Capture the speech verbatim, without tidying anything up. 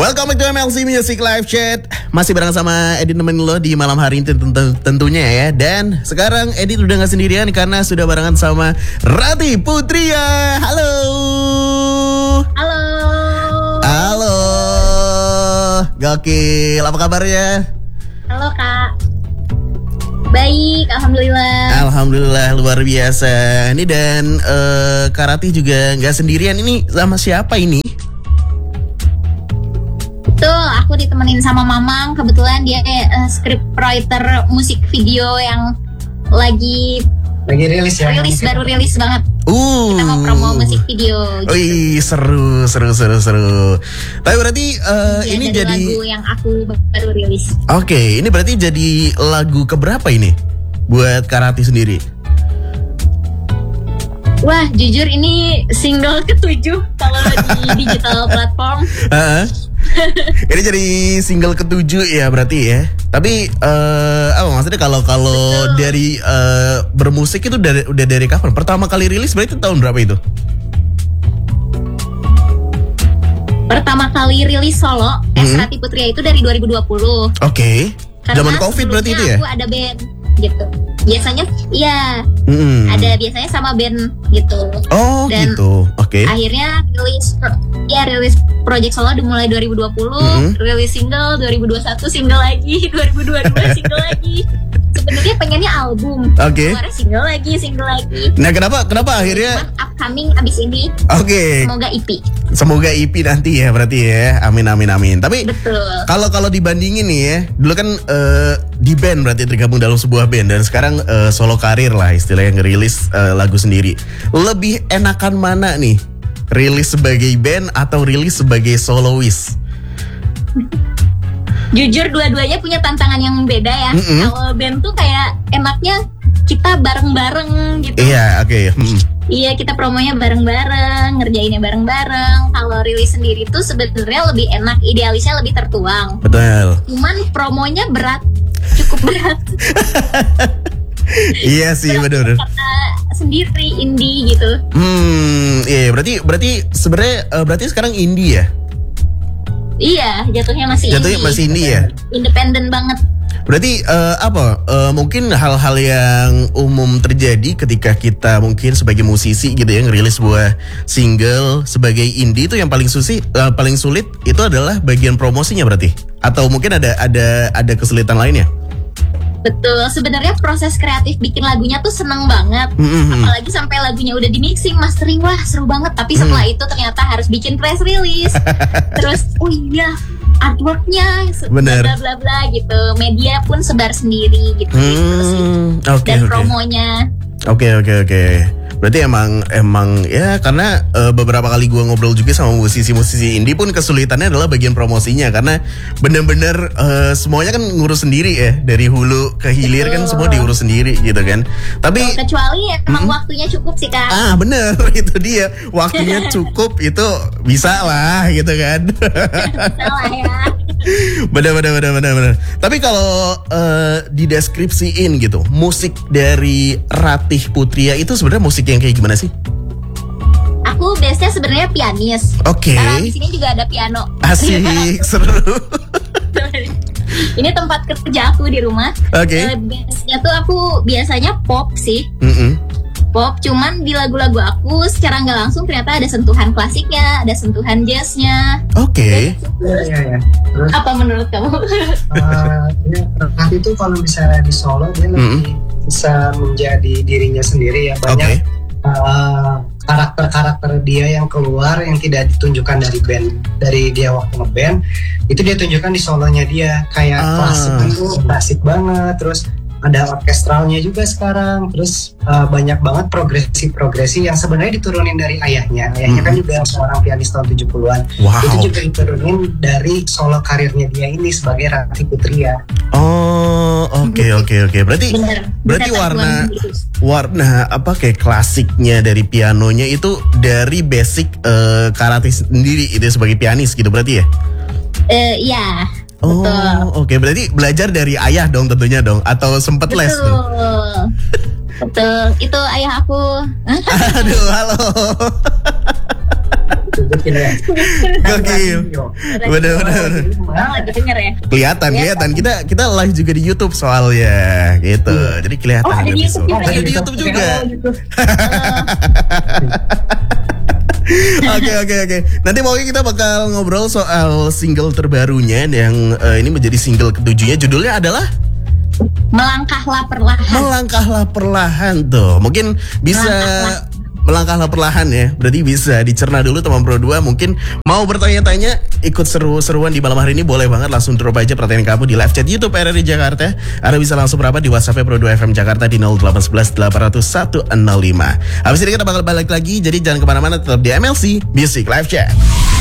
Welcome back to M L C Music Live Chat. Masih bareng sama Edit nemenin lo di malam hari ini tentu- tentunya ya. Dan sekarang Edit udah gak sendirian karena sudah barengan sama Rati Putria. Halo. Halo. Halo. Gokil, apa kabarnya? Halo Kak. Baik, alhamdulillah. Alhamdulillah, luar biasa. Ini dan uh, Kak Rati juga gak sendirian. Ini sama siapa ini? Betul, aku ditemenin sama Mamang. Kebetulan dia uh, scriptwriter musik video yang lagi lagi rilis ya. Rilis baru rilis banget. Uh. Kita mau promo musik video. Gitu. Wih, seru, seru, seru, seru. Tapi berarti uh, ya, ini dari jadi lagu yang aku baru rilis. Oke, okay, ini berarti jadi lagu keberapa ini buat Kak Rati sendiri? Wah, jujur ini single ketujuh kalau di digital platform. Uh-huh. Ini jadi single ketujuh ya berarti ya. Tapi uh, apa maksudnya kalau kalau dari uh, bermusik itu dari, udah dari kapan? Pertama kali rilis berarti tahun berapa itu? Pertama kali rilis solo mm-hmm. S Rati Putria itu dari dua ribu dua puluh. Oke. Okay. Zaman Covid berarti itu ya? Aku ada band gitu. Biasanya iya. Mm. Ada biasanya sama band gitu. Oh, dan gitu. Oke. Okay. Akhirnya rilis ya rilis project solo dimulai dua ribu dua puluh, mm-hmm. rilis single dua ribu dua puluh satu, single lagi dua ribu dua puluh dua, single lagi. Sebenarnya pengennya album. Oke. Okay. Keluar single lagi, single lagi. Nah, kenapa kenapa akhirnya cuman upcoming abis ini. Oke. Okay. Semoga E P. Semoga E P nanti ya berarti ya. Amin amin amin. Tapi kalau kalau dibandingin nih ya, dulu kan uh, di band berarti tergabung dalam sebuah band dan sekarang uh, solo karir lah istilahnya ngerilis uh, lagu sendiri. Lebih enakan mana nih? Rilis sebagai band atau rilis sebagai soloist? Jujur dua-duanya punya tantangan yang beda ya. Mm-hmm. Kalau band tuh kayak enaknya kita bareng-bareng gitu. Iya, oke. Okay. Mm-hmm. Iya, kita promonya bareng-bareng, ngerjainnya bareng-bareng. Kalau rilis sendiri tuh sebenarnya lebih enak, idealisnya lebih tertuang. Betul. Cuman promonya berat, cukup berat. Iya sih, benar. Karena sendiri indie gitu. Hmm, iya berarti berarti sebenarnya uh, berarti sekarang indie ya? Iya, jatuhnya masih jatuhnya indie. masih indie ya? Independen banget. Berarti uh, apa? Uh, mungkin hal-hal yang umum terjadi ketika kita mungkin sebagai musisi gitu ya ngerilis sebuah single sebagai indie itu yang paling susi, uh, paling sulit itu adalah bagian promosinya berarti? Atau mungkin ada ada ada kesulitan lainnya? Betul, sebenarnya proses kreatif bikin lagunya tuh seneng banget. Mm-hmm. Apalagi sampai lagunya udah di mixing, mastering, wah seru banget. Tapi setelah mm. itu ternyata harus bikin press release. Terus, oh iya, artworknya, bla bla bla bla gitu. Media pun sebar sendiri gitu. Mm. gitu sih. Okay, Dan okay. promonya. Oke okay, oke okay, oke. Okay. Berarti emang emang ya karena uh, beberapa kali gue ngobrol juga sama musisi-musisi indie pun kesulitannya adalah bagian promosinya karena bener-bener uh, semuanya kan ngurus sendiri ya dari hulu ke hilir kan semua diurus sendiri gitu kan. Tapi oh, kecuali ya emang hmm? waktunya cukup sih Kak. Ah bener itu dia waktunya cukup itu bisa lah gitu kan. Bisa lah ya. Bener bener bener bener bener. Tapi kalau uh, dideskripsiin gitu, musik dari Rati Putria itu sebenarnya musik yang kayak gimana sih? Aku base-nya sebenarnya pianis. Oke. Okay. Karena di sini juga ada piano. Asik, seru. Ini tempat kerja aku di rumah. Oke. Okay. Uh, base-nya tuh aku biasanya pop sih. Mm-mm. Pop, cuman di lagu-lagu aku secara nggak langsung ternyata ada sentuhan klasiknya, ada sentuhan jazznya. Oke. Okay. Ya, ya, ya. Terus, apa menurut kamu? Uh, ya, Rati itu kalau misalnya di solo dia lebih mm-hmm. bisa menjadi dirinya sendiri ya banyak okay. uh, karakter-karakter dia yang keluar yang tidak ditunjukkan dari band dari dia waktu ngeband itu dia tunjukkan di solonya dia kayak ah. klasik itu klasik banget terus. Ada orkestralnya juga sekarang, terus uh, banyak banget progresi-progresi yang sebenarnya diturunin dari ayahnya. Ayahnya hmm. kan juga seorang pianis tahun tujuh puluhan. Wow. Itu juga diturunin dari solo karirnya dia ini sebagai Rati Putria. Oh, oke okay, oke okay, oke. Okay. Berarti Bener. berarti Bener, warna warna apa kayak klasiknya dari pianonya itu dari basic uh, Rati sendiri itu sebagai pianis gitu berarti ya? Eh uh, iya. Oh, oke. Okay. Berarti belajar dari ayah dong tentunya dong, atau sempet les tuh? Betul, itu ayah aku. Aduh, halo. ditunjukin ya. Gokil. Bener bener. Lagi denger ya. Kelihatan kelihatan kita kita live juga di YouTube soalnya gitu. Hmm. Jadi kelihatan Oh, ada di YouTube juga. Ada di YouTube juga. Oke oke oke. Nanti mungkin kita bakal ngobrol soal single terbarunya yang uh, ini menjadi single ketujuhnya. Judulnya adalah Melangkahlah Perlahan. Melangkahlah Perlahan tuh. Mungkin bisa Melangkahlah. Melangkahlah perlahan ya. Berarti bisa dicerna dulu teman Pro dua. Mungkin mau bertanya-tanya, ikut seru-seruan di malam hari ini, boleh banget langsung drop aja pertanyaan kamu di live chat YouTube R R I Jakarta. Anda bisa langsung berapat di WhatsApp Pro dua F M Jakarta di nol delapan satu satu delapan nol satu nol lima. Habis ini kita bakal balik lagi, jadi jangan kemana-mana, tetap di M L C Music Live Chat.